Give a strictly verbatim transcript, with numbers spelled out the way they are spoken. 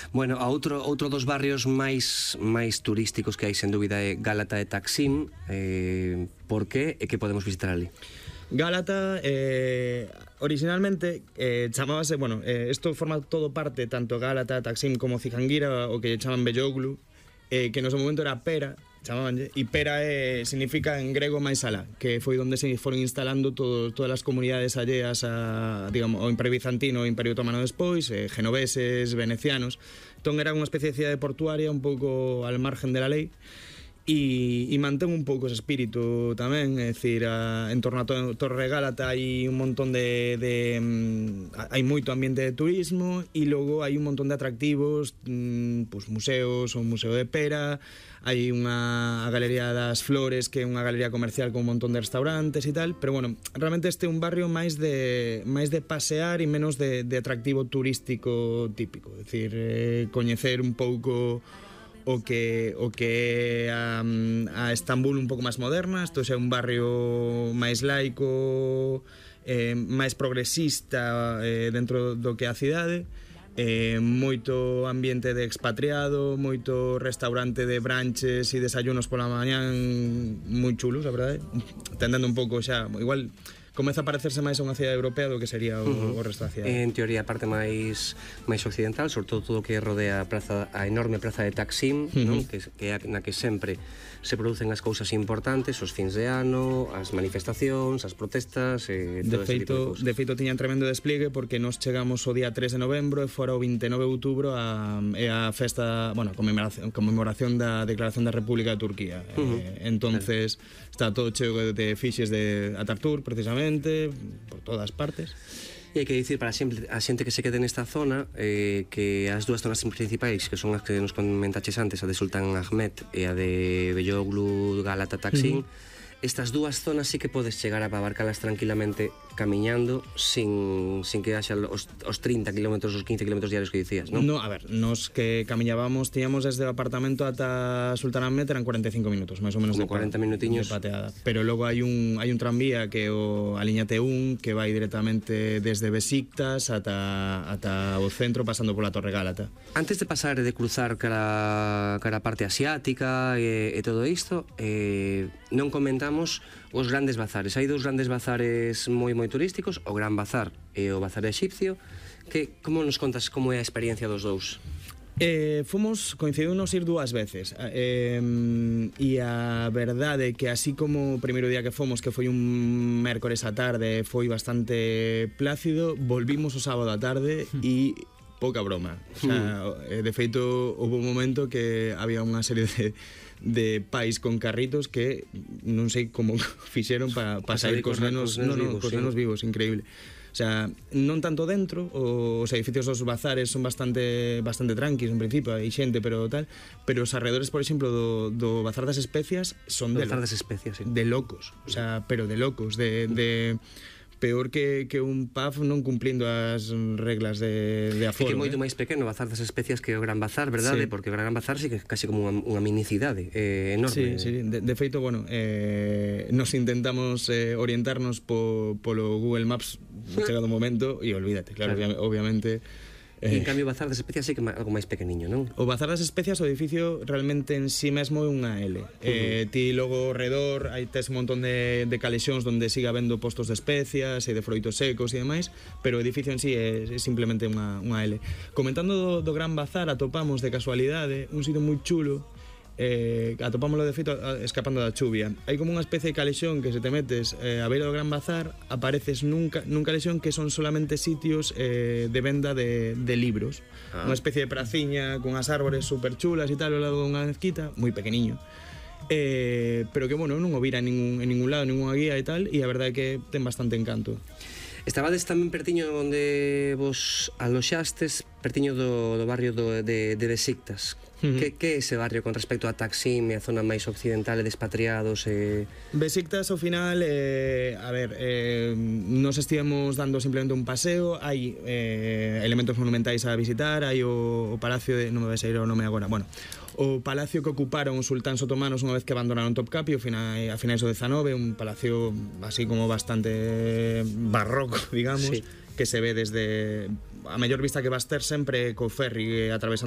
Bueno, a outro, outro dos barrios máis máis turísticos que hai, sen dúbida, é Gálata e Taksim. Eh, por que e que podemos visitar ali? Gálata, eh, originalmente eh, chamábase, bueno, eh, isto forma todo parte, tanto Gálata, Taksim como Cijanguira, o que chaman Belloglu, eh, que no seu momento era Pera, chamabanlle, e Pera eh, significa en grego máis alá, que foi onde se foron instalando todo, todas as comunidades alleas a, digamos, ao Imperio Bizantino, ao Imperio Otomano despois, eh, genoveses, venecianos. Entón era unha especie de cidade portuaria un pouco al margen de la lei, e, e mantén un pouco ese espírito tamén, é dicir, a, en torno a to, Torre Gálata hai un montón de, de um, hai moito ambiente de turismo, e logo hai un montón de atractivos, um, pues, museos, o Museo de Pera, hai unha a Galería das Flores, que é unha galería comercial con un montón de restaurantes e tal, pero bueno, realmente este é un barrio máis de máis de pasear e menos de, de atractivo turístico típico, é dicir, eh, coñecer un pouco o que o que é a, a Estambul un pouco máis moderna. Isto é un barrio máis laico, eh, máis progresista eh, dentro do que é a cidade, eh, moito ambiente de expatriado, moito restaurante de branches e desayunos pola mañán moi chulos, a verdade, tendendo un pouco xa, igual comeza a parecerse máis a unha cidade europea do que sería o, uh-huh. o resto da cidade. En teoría, a parte máis máis occidental, sobre todo todo o que rodea a praza, a enorme praza de Taksim, uh-huh. non? Que, que é na que sempre se producen as cousas importantes, os fins de ano, as manifestacións, as protestas, eh, todo de feito, ese tipo de cousas. De feito, tiñan tremendo despliegue, porque nos chegamos o día tres de novembro e fora o vinte e nove de outubro a, é a festa, bueno, conmemoración, conmemoración da Declaración da República de Turquía. Uh-huh. Eh, entonces, claro, está todo cheo de fiches de Atatürk, precisamente, por todas partes. E hai que dicir para sempre a xente que se quede nesta zona eh, que as dúas zonas principais, que son as que nos comentaches antes, a de Sultan Ahmed e a de Belloglu, Gálata, Taksim, uh-huh. estas dúas zonas sí que podes chegar a abarcalas tranquilamente camiñando sin, sin que haxa os, os trinta kilómetros, os quince kilómetros diarios que dicías, non? No, a ver, nos que camiñábamos, tíamos desde o apartamento ata Sultan Ahmed eran cuarenta e cinco minutos, máis ou menos, como de cuarenta minutiños de pateada. Pero logo hai un hai un tranvía que é o a liña T un, que vai directamente desde Besiktas ata ata o centro, pasando pola Torre Gálata. Antes de pasar e de cruzar cara cara a parte asiática e, e todo isto, eh, non comentamos os grandes bazares. Hai dous grandes bazares moi moi turísticos, o Gran Bazar e o Bazar Exipcio, que como nos contas como é a experiencia dos dous? Eh, fomos, coincidimos ir dúas veces, eh, e a verdade é que así como o primeiro día que fomos, que foi un mércores á tarde, foi bastante plácido, volvimos o sábado á tarde e pouca broma. O sea, de feito, houve un momento que había unha serie de de pais con carritos que non sei como fixeron para pa sair cos nenos, no, no, cos nenos vivos, increíble. O sea, non tanto dentro, os edificios dos bazares son bastante bastante tranquis en principio, hai xente, pero tal, pero os arredores, por exemplo, do, do Bazar das Especias son de, Bazar das Especias, sí. de locos, o sea, pero de locos, de, de peor que, que un pub non cumplindo as reglas de, de aforo. E que é moito eh? máis pequeno o Bazar das Especias que o Gran Bazar, verdade? Sí. Porque o Gran Bazar sí que é casi como unha, unha mini cidade eh, enorme. Sí, sí, de, de feito, bueno, eh, nos intentamos eh, orientarnos po, polo Google Maps chegado o momento e olvídate, claro, claro. obviamente. E en cambio o Bazar das Especias sí que é algo máis pequeniño, non? O Bazar das Especias, o edificio realmente en sí mesmo é unha L. Uh-huh. eh, ti logo ao redor hai tes un montón de, de calexóns onde siga habendo postos de especias e de froitos secos e demais, pero o edificio en sí é, é simplemente unha, unha L. Comentando do, do Gran Bazar, atopamos de casualidade un sitio moi chulo, eh, atopámoslo de feito escapando da chuvia. Hai como unha especie de calexón que se te metes eh, a beira do Gran Bazar, apareces nunca, nun calexón que son solamente sitios eh, de venda de, de libros. Ah. Unha especie de praciña con as árbores super chulas e tal ao lado dunha mezquita, moi pequeniño. Eh, pero que, bueno, non o vira en ningún, en ningún lado, ninguna guía e tal, e a verdade é que ten bastante encanto. Estabades tamén pertiño onde vos aloxastes, pertiño do, do barrio do, de, de Besiktas. Uh-huh. Que, que é ese barrio con respecto a Taksim e a zona máis occidental e de expatriados? E... Besiktas, ao final, eh, a ver, eh, nos estivemos dando simplemente un paseo, hai eh, elementos monumentais a visitar, hai o, o palacio de... non me vai sair o nome agora, bueno... O palacio que ocuparon os sultáns otomanos unha vez que abandonaron Topkapi a finais do dezanove, un palacio así como bastante barroco, digamos, sí, que se ve desde a mellor vista que vas ter sempre co ferry atravesando